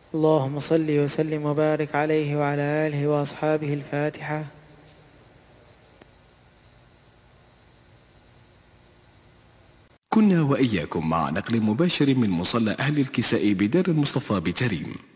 اللهم صل وسلم وبارك عليه وعلى آله وأصحابه. الفاتحة. كنا وإياكم مع نقل مباشر من مصلى أهل الكساء بدار المصطفى بتريم.